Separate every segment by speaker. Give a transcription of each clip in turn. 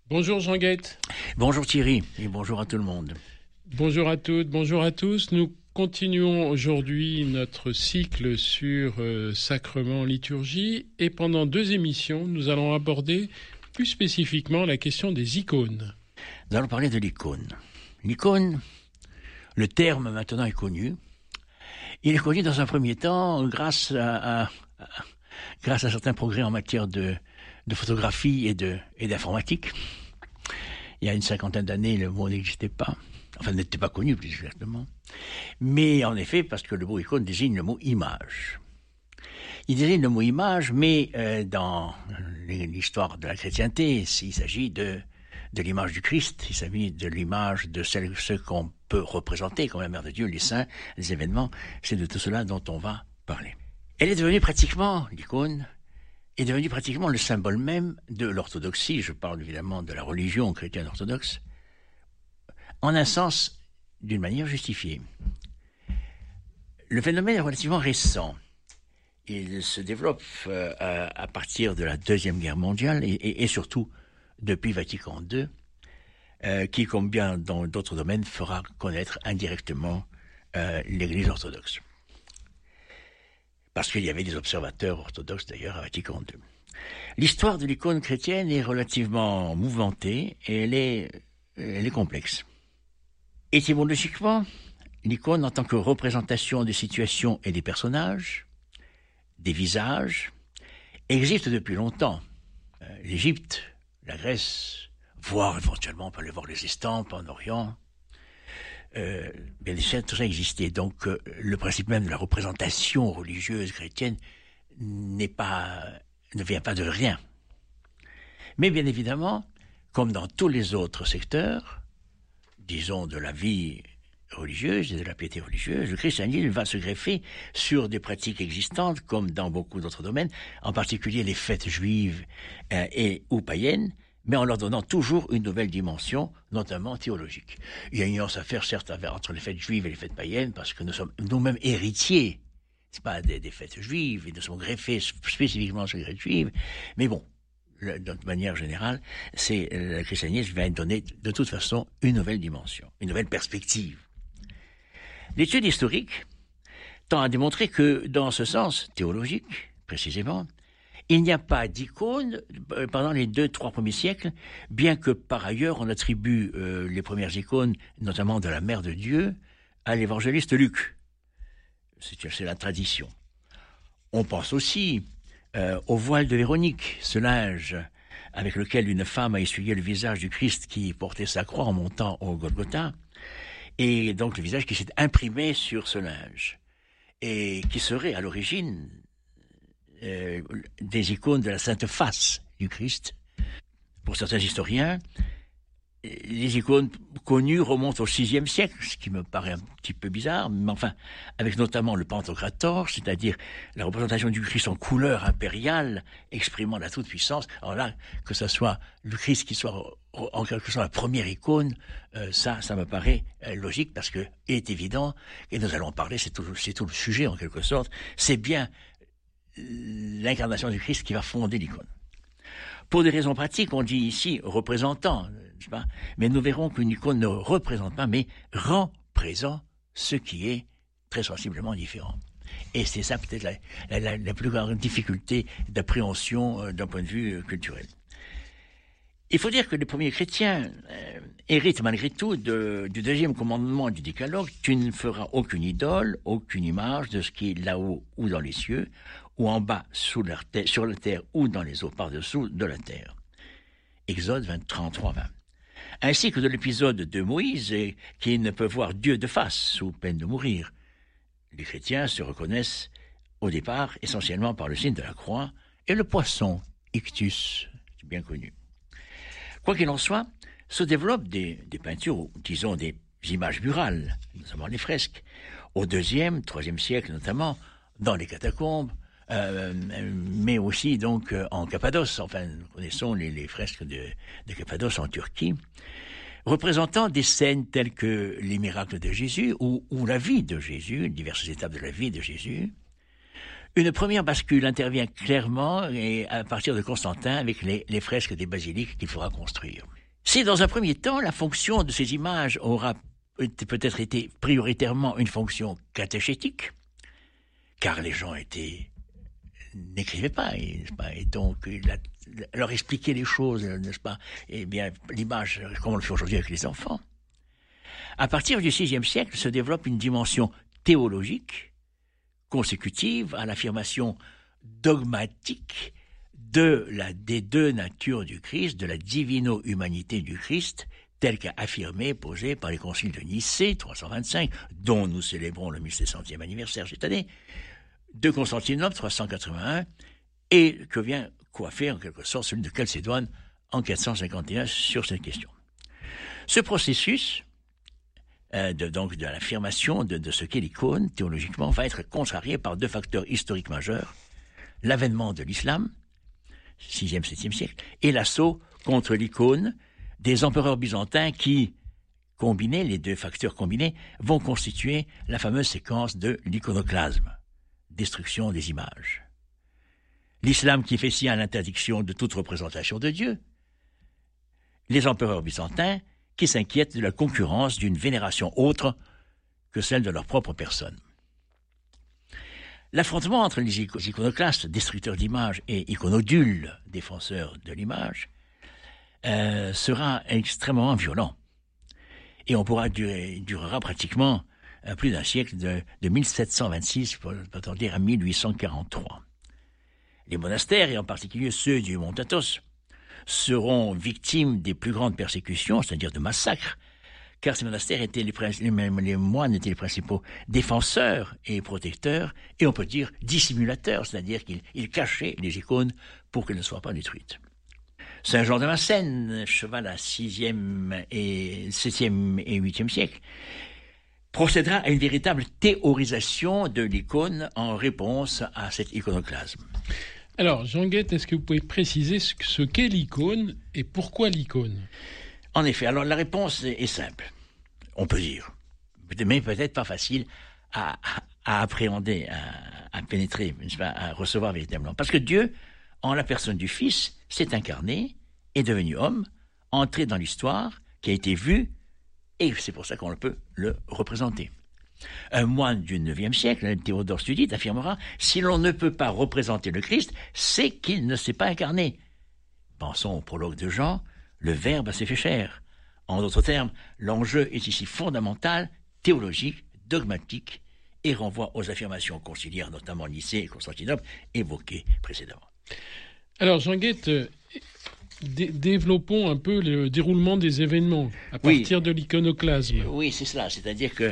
Speaker 1: Bonjour Jean Guette.
Speaker 2: Bonjour Thierry et bonjour à tout le monde.
Speaker 1: Bonjour à toutes, bonjour à tous. Nous continuons aujourd'hui notre cycle sur sacrement, liturgie, et pendant 2 émissions, nous allons aborder plus spécifiquement la question des icônes.
Speaker 2: Nous allons parler de l'icône. L'icône, le terme maintenant est connu. Il est connu dans un premier temps grâce à certains progrès en matière de photographie et d'informatique. Il y a une 50aine d'années, le mot n'existait pas. Enfin, n'était pas connu plus exactement. Mais en effet, parce que le mot icône désigne le mot image. Il désigne le mot image, mais dans l'histoire de la chrétienté, il s'agit de l'image du Christ, il s'agit de l'image de ce qu'on peut représenter comme la Mère de Dieu, les saints, les événements. C'est de tout cela dont on va parler. Elle est devenue pratiquement, l'icône, est devenue pratiquement le symbole même de l'orthodoxie. Je parle évidemment de la religion chrétienne orthodoxe, en un sens, d'une manière justifiée. Le phénomène est relativement récent. Il se développe à partir de la Deuxième Guerre mondiale et surtout depuis Vatican II, qui, comme bien dans d'autres domaines, fera connaître indirectement l'Église orthodoxe. Parce qu'il y avait des observateurs orthodoxes d'ailleurs à Vatican II. L'histoire de l'icône chrétienne est relativement mouvementée et elle est complexe. Étymologiquement, l'icône en tant que représentation des situations et des personnages, des visages, existe depuis longtemps. L'Égypte, la Grèce, voire éventuellement on peut aller voir les estampes en Orient. Bien sûr, tout ça existait. Donc le principe même de la représentation religieuse chrétienne ne vient pas de rien. Mais bien évidemment, comme dans tous les autres secteurs, disons de la vie religieuse et de la piété religieuse, le christianisme va se greffer sur des pratiques existantes, comme dans beaucoup d'autres domaines, en particulier les fêtes juives ou païennes, mais en leur donnant toujours une nouvelle dimension, notamment théologique. Il y a une nuance à faire, certes, entre les fêtes juives et les fêtes païennes, parce que nous sommes nous-mêmes héritiers, c'est pas des fêtes juives, et nous sommes greffés spécifiquement sur les fêtes juives, mais bon, de manière générale, le christianisme va donner de toute façon une nouvelle dimension, une nouvelle perspective. L'étude historique tend à démontrer que, dans ce sens théologique, précisément, il n'y a pas d'icône pendant les 2-3 premiers siècles, bien que par ailleurs on attribue les premières icônes, notamment de la Mère de Dieu, à l'évangéliste Luc. C'est la tradition. On pense aussi au voile de Véronique, ce linge avec lequel une femme a essuyé le visage du Christ qui portait sa croix en montant au Golgotha, et donc le visage qui s'est imprimé sur ce linge, et qui serait à l'origine des icônes de la Sainte Face du Christ. Pour certains historiens, les icônes connues remontent au VIe siècle, ce qui me paraît un petit peu bizarre, mais enfin, avec notamment le Pantocrator, c'est-à-dire la représentation du Christ en couleur impériale, exprimant la toute-puissance. Alors là, que ce soit le Christ qui soit en quelque sorte la première icône, ça me paraît logique, parce que il est évident, et nous allons en parler, c'est tout le sujet en quelque sorte, c'est bien l'incarnation du Christ qui va fonder l'icône. Pour des raisons pratiques, on dit ici représentant, n'est-ce pas ? Mais nous verrons qu'une icône ne représente pas, mais rend présent ce qui est très sensiblement différent. Et c'est ça peut-être la plus grande difficulté d'appréhension d'un point de vue culturel. Il faut dire que les premiers chrétiens héritent malgré tout du deuxième commandement du Décalogue: tu ne feras aucune idole, aucune image de ce qui est là-haut ou dans les cieux, ou en bas sur la terre ou dans les eaux par-dessous de la terre. Exode 33-20. Ainsi que de l'épisode de Moïse, qui ne peut voir Dieu de face sous peine de mourir. Les chrétiens se reconnaissent au départ essentiellement par le signe de la croix et le poisson, ictus, c'est bien connu. Quoi qu'il en soit, se développent des peintures, disons des images murales, notamment les fresques, au IIe, IIIe siècle notamment, dans les catacombes, mais aussi donc en Cappadoce. Enfin, nous connaissons les fresques de Cappadoce en Turquie, représentant des scènes telles que les miracles de Jésus ou la vie de Jésus, diverses étapes de la vie de Jésus, Une première bascule intervient clairement et à partir de Constantin avec les fresques des basiliques qu'il faudra construire. Si dans un premier temps, la fonction de ces images aura peut-être été prioritairement une fonction catéchétique, car les gens n'écrivaient pas, et donc leur expliquer les choses, n'est-ce pas? Eh bien, l'image, comme on le fait aujourd'hui avec les enfants. À partir du VIe siècle se développe une dimension théologique consécutive à l'affirmation dogmatique des deux natures du Christ, de la divino-humanité du Christ, telle qu'affirmée, posée par les conciles de Nicée, 325, dont nous célébrons le 1700e anniversaire cette année, de Constantinople, 381, et que vient coiffer en quelque sorte celui de Chalcédoine en 451 sur cette question. Ce processus, de l'affirmation de ce qu'est l'icône, théologiquement, va être contrarié par deux facteurs historiques majeurs, l'avènement de l'islam, 6e, 7e siècle, et l'assaut contre l'icône des empereurs byzantins qui, combinés, les deux facteurs combinés, vont constituer la fameuse séquence de l'iconoclasme, destruction des images. L'islam qui fait sien à l'interdiction de toute représentation de Dieu, les empereurs byzantins qui s'inquiètent de la concurrence d'une vénération autre que celle de leur propre personne. L'affrontement entre les iconoclastes, destructeurs d'images, et iconodules, défenseurs de l'image, sera extrêmement violent. Et on durera pratiquement plus d'un siècle, de 1726, peut-on dire, à 1843. Les monastères, et en particulier ceux du Mont Athos, seront victimes des plus grandes persécutions, c'est-à-dire de massacres, car ces monastères étaient les moines étaient les principaux défenseurs et protecteurs, et on peut dire dissimulateurs, c'est-à-dire qu'ils cachaient les icônes pour qu'elles ne soient pas détruites. Saint Jean de Massène, cheval à 6e et 7e et 8e siècle, procédera à une véritable théorisation de l'icône en réponse à cet iconoclasme.
Speaker 1: Alors, Jean Guette, est-ce que vous pouvez préciser ce qu'est l'icône et pourquoi l'icône?
Speaker 2: En effet, alors la réponse est simple, on peut dire, mais peut-être pas facile à appréhender, à pénétrer, à recevoir véritablement. Parce que Dieu, en la personne du Fils, s'est incarné, est devenu homme, entré dans l'histoire, qui a été vu, et c'est pour ça qu'on peut le représenter. Un moine du IXe siècle, Théodore Studite, affirmera « Si l'on ne peut pas représenter le Christ, c'est qu'il ne s'est pas incarné. » Pensons au prologue de Jean, le Verbe s'est fait chair. En d'autres termes, l'enjeu est ici fondamental, théologique, dogmatique, et renvoie aux affirmations conciliaires, notamment Nicée et Constantinople, évoquées précédemment.
Speaker 1: Alors, Jean Guette, développons un peu le déroulement des événements à partir de l'iconoclasme.
Speaker 2: Oui, c'est cela. C'est-à-dire que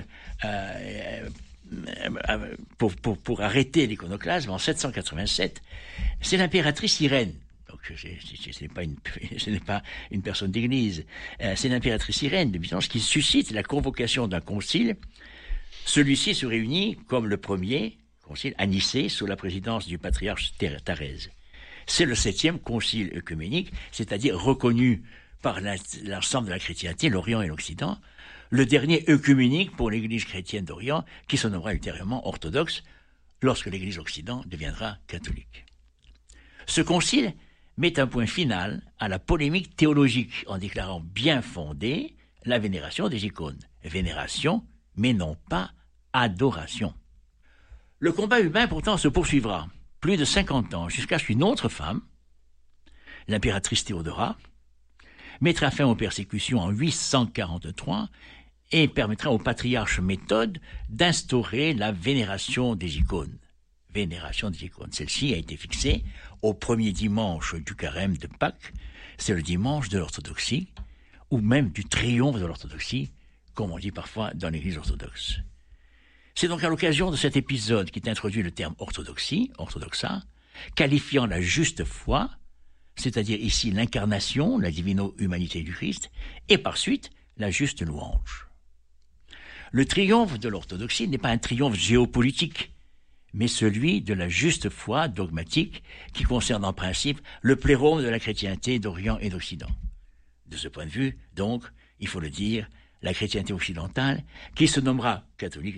Speaker 2: pour arrêter l'iconoclasme, en 787, c'est l'impératrice Irène. Donc, ce n'est pas une personne d'église. C'est l'impératrice Irène de Byzance qui suscite la convocation d'un concile. Celui-ci se réunit comme le premier concile à Nicée sous la présidence du patriarche Thérèse. C'est le 7e concile œcuménique, c'est-à-dire reconnu par l'ensemble de la chrétienté, l'Orient et l'Occident, le dernier œcuménique pour l'Église chrétienne d'Orient, qui se nommera ultérieurement orthodoxe, lorsque l'Église d'Occident deviendra catholique. Ce concile met un point final à la polémique théologique en déclarant bien fondée la vénération des icônes. Vénération, mais non pas adoration. Le combat humain pourtant se poursuivra plus de 50 ans, jusqu'à ce qu'une autre femme, l'impératrice Théodora, mettra fin aux persécutions en 843 et permettra au patriarche Méthode d'instaurer la vénération des icônes. Vénération des icônes. Celle-ci a été fixée au premier dimanche du carême de Pâques, c'est le dimanche de l'orthodoxie, ou même du triomphe de l'orthodoxie, comme on dit parfois dans l'Église orthodoxe. C'est donc à l'occasion de cet épisode qu'est introduit le terme orthodoxie, orthodoxa, qualifiant la juste foi, c'est-à-dire ici l'incarnation, la divino-humanité du Christ, et par suite la juste louange. Le triomphe de l'orthodoxie n'est pas un triomphe géopolitique, mais celui de la juste foi dogmatique qui concerne en principe le plérôme de la chrétienté d'Orient et d'Occident. De ce point de vue, donc, il faut le dire, la chrétienté occidentale, qui se nommera catholique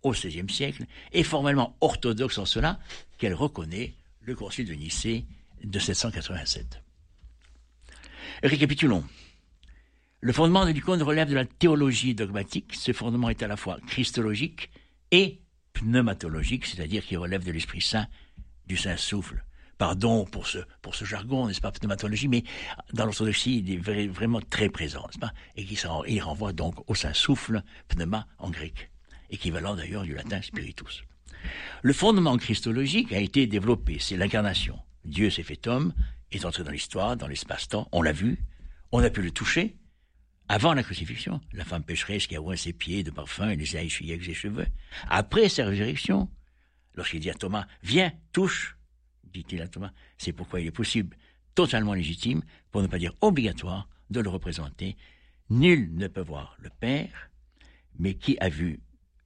Speaker 2: au XVIe siècle, est formellement orthodoxe en cela qu'elle reconnaît le Concile de Nicée de 787. Récapitulons. Le fondement de l'icône relève de la théologie dogmatique. Ce fondement est à la fois christologique et pneumatologique, c'est-à-dire qu'il relève de l'Esprit Saint, du Saint-Souffle. Pardon pour ce jargon, n'est-ce pas, pneumatologie, mais dans l'orthodoxie, il est vraiment très présent, n'est-ce pas, et il renvoie donc au Saint-Souffle, pneuma en grec, équivalent d'ailleurs du latin spiritus. Le fondement christologique a été développé, c'est l'incarnation. Dieu s'est fait homme, est entré dans l'histoire, dans l'espace-temps, on l'a vu, on a pu le toucher. Avant la crucifixion, la femme pécheresse qui a oint ses pieds de parfum et les a essuyés avec ses cheveux. Après sa résurrection, lorsqu'il dit à Thomas, viens, touche, dit-il à Thomas, c'est pourquoi il est possible, totalement légitime, pour ne pas dire obligatoire, de le représenter. Nul ne peut voir le Père, mais qui m'a vu,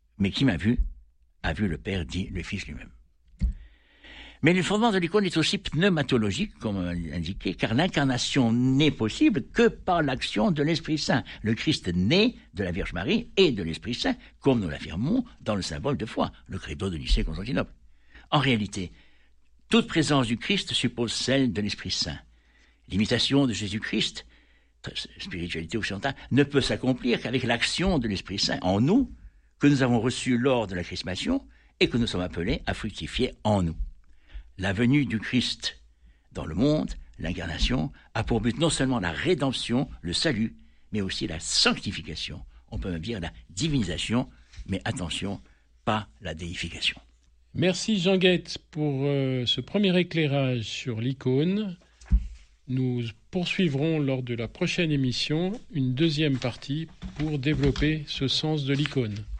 Speaker 2: a vu le Père, dit le Fils lui-même. Mais le fondement de l'icône est aussi pneumatologique, comme indiqué, car l'incarnation n'est possible que par l'action de l'Esprit Saint. Le Christ naît de la Vierge Marie et de l'Esprit Saint, comme nous l'affirmons dans le symbole de foi, le credo de Nicée-Constantinople. En réalité, toute présence du Christ suppose celle de l'Esprit Saint. L'imitation de Jésus-Christ, spiritualité occidentale, ne peut s'accomplir qu'avec l'action de l'Esprit Saint en nous, que nous avons reçue lors de la chrismation et que nous sommes appelés à fructifier en nous. La venue du Christ dans le monde, l'incarnation, a pour but non seulement la rédemption, le salut, mais aussi la sanctification. On peut même dire la divinisation, mais attention, pas la déification.
Speaker 1: Merci Jean Guette pour ce premier éclairage sur l'icône. Nous poursuivrons lors de la prochaine émission une deuxième partie pour développer ce sens de l'icône.